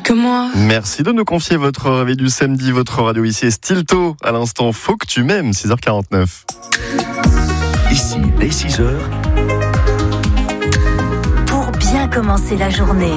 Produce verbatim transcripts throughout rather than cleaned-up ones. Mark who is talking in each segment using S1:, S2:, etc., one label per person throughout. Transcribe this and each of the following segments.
S1: que moi.
S2: Merci de nous confier votre réveil du samedi, votre radio ici est Stilto. À l'instant, faut que tu m'aimes, six heures quarante-neuf.
S3: Ici, dès six heures.
S4: Pour bien commencer la journée.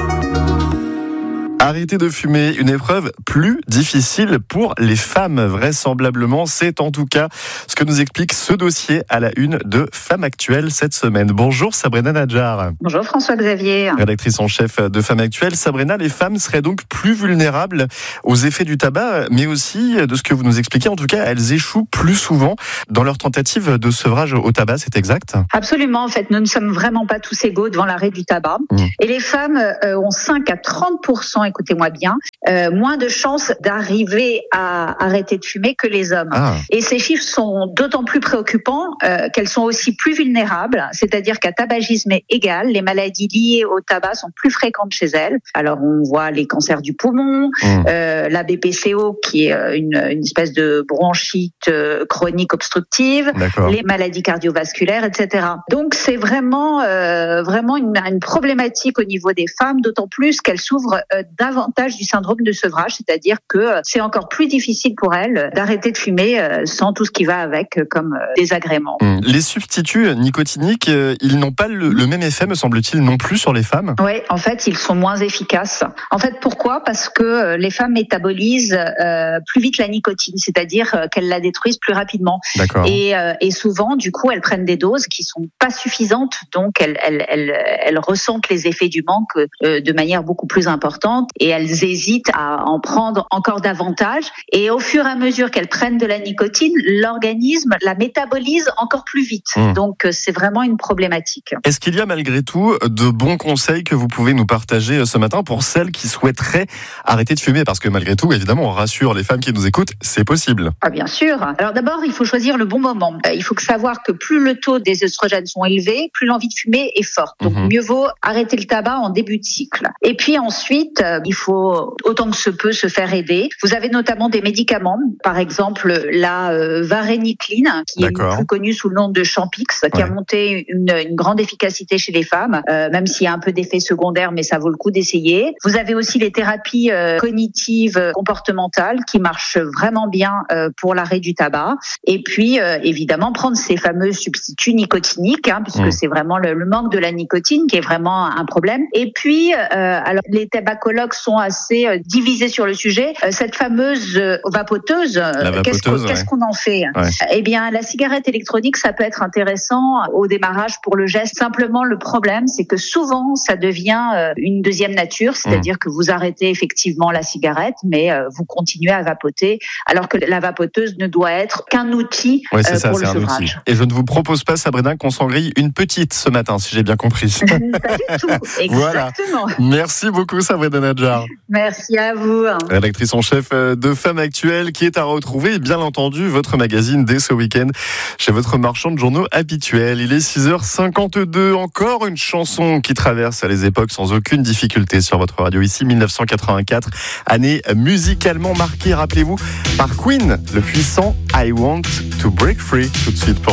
S2: Arrêter de fumer, une épreuve plus difficile pour les femmes, vraisemblablement. C'est en tout cas ce que nous explique ce dossier à la une de Femmes Actuelles cette semaine. Bonjour Sabrina Nadjar.
S5: Bonjour François-Xavier.
S2: Rédactrice en chef de Femmes Actuelles. Sabrina, les femmes seraient donc plus vulnérables aux effets du tabac, mais aussi, de ce que vous nous expliquez, en tout cas, elles échouent plus souvent dans leur tentative de sevrage au tabac, c'est exact ?
S5: Absolument, en fait, nous ne sommes vraiment pas tous égaux devant l'arrêt du tabac. Mmh. Et les femmes euh, ont cinq à trente pour cent, écoutez-moi bien, euh, moins de chances d'arriver à arrêter de fumer que les hommes. Ah. Et ces chiffres sont d'autant plus préoccupants euh, qu'elles sont aussi plus vulnérables, c'est-à-dire qu'à tabagisme égal, les maladies liées au tabac sont plus fréquentes chez elles. Alors on voit les cancers du poumon, mmh. euh, la B P C O qui est une, une espèce de bronchite euh, chronique obstructive, D'accord. les maladies cardiovasculaires, et cetera. Donc c'est vraiment euh, vraiment une, une problématique au niveau des femmes, d'autant plus qu'elles souffrent euh, davantage du syndrome de sevrage, c'est-à-dire que c'est encore plus difficile pour elles d'arrêter de fumer sans tout ce qui va avec comme désagréments.
S2: Les substituts nicotiniques, ils n'ont pas le, le même effet, me semble-t-il, non plus sur les femmes ?
S5: Oui, en fait, ils sont moins efficaces. En fait, pourquoi ? Parce que les femmes métabolisent euh, plus vite la nicotine, c'est-à-dire qu'elles la détruisent plus rapidement.
S2: D'accord.
S5: Et, euh, et souvent, du coup, elles prennent des doses qui sont pas suffisantes, donc elles, elles, elles, elles ressentent les effets du manque euh, de manière beaucoup plus importante et elles hésitent à en prendre encore davantage. Et au fur et à mesure qu'elles prennent de la nicotine, l'organisme la métabolise encore plus vite. Mmh. Donc, c'est vraiment une problématique.
S2: Est-ce qu'il y a malgré tout de bons conseils que vous pouvez nous partager ce matin pour celles qui souhaiteraient arrêter de fumer ? Parce que malgré tout, évidemment, on rassure les femmes qui nous écoutent, c'est possible.
S5: Ah, bien sûr. Alors d'abord, il faut choisir le bon moment. Il faut savoir que plus le taux des œstrogènes sont élevés, plus l'envie de fumer est forte. Donc, mmh. mieux vaut arrêter le tabac en début de cycle. Et puis ensuite, il faut autant que se peut se faire aider. Vous avez notamment des médicaments, par exemple la euh, varénicline, qui D'accord. est plus connue sous le nom de Champix, qui ouais. a monté une, une grande efficacité chez les femmes, euh, même s'il y a un peu d'effets secondaires, mais ça vaut le coup d'essayer. Vous avez aussi les thérapies euh, cognitives euh, comportementales qui marchent vraiment bien euh, pour l'arrêt du tabac. Et puis, euh, évidemment, prendre ces fameux substituts nicotiniques, hein, puisque mmh. c'est vraiment le, le manque de la nicotine qui est vraiment un problème. Et puis, euh, alors les tabacologues sont assez euh, divisés sur le sujet. Euh, cette fameuse euh, vapoteuse,
S2: vapoteuse
S5: qu'est-ce, qu'on,
S2: ouais.
S5: qu'est-ce qu'on en fait ?
S2: ouais.
S5: Eh bien, la cigarette électronique, ça peut être intéressant au démarrage pour le geste. Simplement, le problème, c'est que souvent, ça devient euh, une deuxième nature, c'est-à-dire mmh. que vous arrêtez effectivement la cigarette, mais euh, vous continuez à vapoter, alors que la vapoteuse ne doit être qu'un outil
S2: ouais, c'est
S5: euh,
S2: ça,
S5: pour
S2: c'est
S5: le
S2: un
S5: sevrage.
S2: Outil. Et je ne vous propose pas, Sabrina, qu'on s'en grille une petite ce matin, si j'ai bien compris.
S5: Pas du tout, exactement.
S2: Voilà. Merci beaucoup, Sabrina Nadjar.
S5: Merci à vous.
S2: Rédactrice en chef de Femmes Actuelles, qui est à retrouver, bien entendu, votre magazine dès ce week-end chez votre marchand de journaux habituel. Il est six heures cinquante-deux. Encore une chanson qui traverse les époques sans aucune difficulté sur votre radio ici, dix-neuf cent quatre-vingt-quatre, année musicalement marquée, rappelez-vous, par Queen, le puissant I Want to Break Free. Tout de suite pour